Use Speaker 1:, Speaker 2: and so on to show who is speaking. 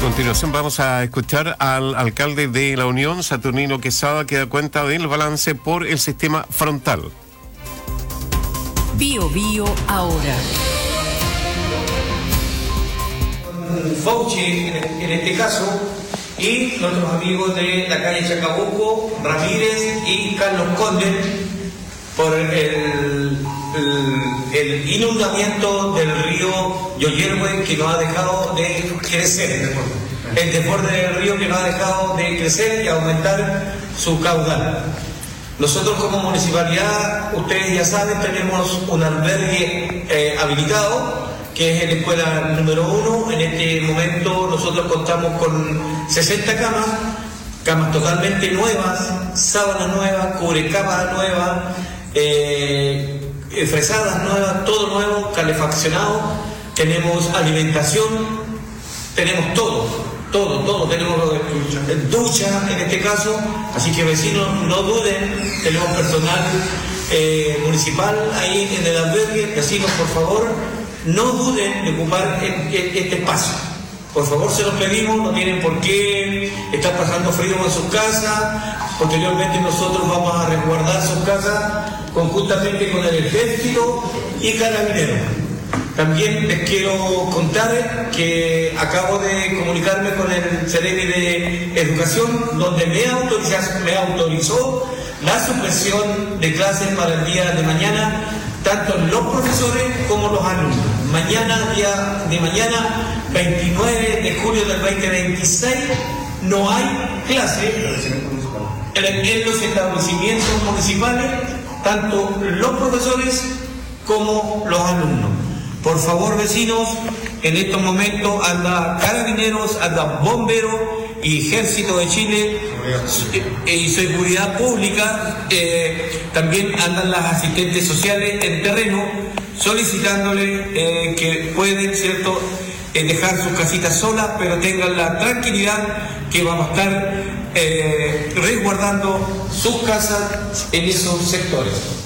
Speaker 1: continuación vamos a escuchar al alcalde de La Unión, Saturnino Quesada, que da cuenta del balance por el sistema frontal.
Speaker 2: Bio Bio ahora.
Speaker 3: Fauci en este caso, y nuestros amigos de la calle Chacabuco, Ramírez y Carlos Conde, por el inundamiento del río Yoyerhue, que no ha dejado de crecer, el desborde del río que no ha dejado de crecer y aumentar su caudal. Nosotros como municipalidad, ustedes ya saben, tenemos un albergue habilitado, que es la escuela número 1. En este momento nosotros contamos con 60 camas totalmente nuevas, sábanas nuevas, cubrecamas nuevas, fresadas nuevas, todo nuevo, calefaccionado. Tenemos alimentación, tenemos todo, tenemos ducha en este caso, así que vecinos no duden, tenemos personal municipal ahí en el albergue. Vecinos, por favor, no duden de ocupar este espacio. Por favor, se los pedimos, no tienen por qué estar pasando frío en sus casas. Posteriormente nosotros vamos a resguardar sus casas conjuntamente con el Ejército y Carabineros. También les quiero contar que acabo de comunicarme con el Ceremi de Educación, donde me autorizó la suspensión de clases para el día de mañana, tanto los profesores como los alumnos. Día de mañana, 29 de julio del 2026, no hay clase en los establecimientos municipales, tanto los profesores como los alumnos. Por favor, vecinos, en estos momentos anda Carabineros, anda Bomberos y Ejército de Chile y Seguridad Pública, también andan las asistentes sociales en terreno solicitándole que pueden, ¿cierto?, dejar sus casitas solas, pero tengan la tranquilidad que vamos a estar resguardando sus casas en esos sectores.